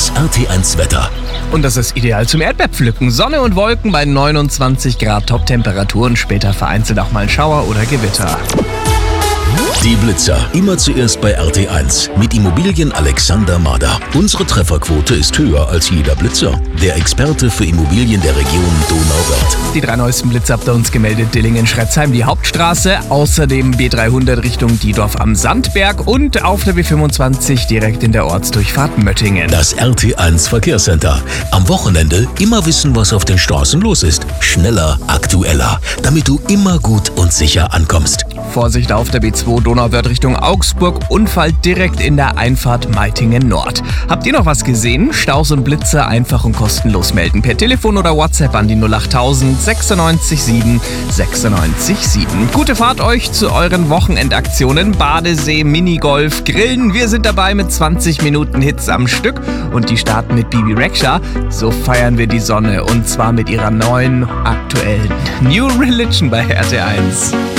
Das RT1 Wetter. Und das ist ideal zum Erdbeerpflücken. Sonne und Wolken bei 29 Grad Top-Temperaturen, später vereinzelt auch mal Schauer oder Gewitter. Die Blitzer, immer zuerst bei RT1 mit Immobilien Alexander Mader. Unsere Trefferquote ist höher als jeder Blitzer. Der Experte für Immobilien der Region Donauwörth. Die 3 neuesten Blitzer habt ihr uns gemeldet: Dillingen-Schretzheim, die Hauptstraße, außerdem B300 Richtung Diedorf am Sandberg und auf der B25 direkt in der Ortsdurchfahrt Möttingen. Das RT1 Verkehrscenter. Am Wochenende immer wissen, was auf den Straßen los ist. Schneller, aktueller, damit du immer gut und sicher ankommst. Vorsicht auf der B2 Donauwörth Richtung Augsburg, Unfall direkt in der Einfahrt Meitingen Nord. Habt ihr noch was gesehen? Staus und Blitze einfach und kostenlos melden per Telefon oder WhatsApp an die 08000 96 7 96 7. Gute Fahrt euch zu euren Wochenendaktionen: Badesee, Minigolf, Grillen. Wir sind dabei mit 20 Minuten Hits am Stück und die starten mit Bibi Rexha. So feiern wir die Sonne, und zwar mit ihrer neuen, aktuellen New Religion bei RT1.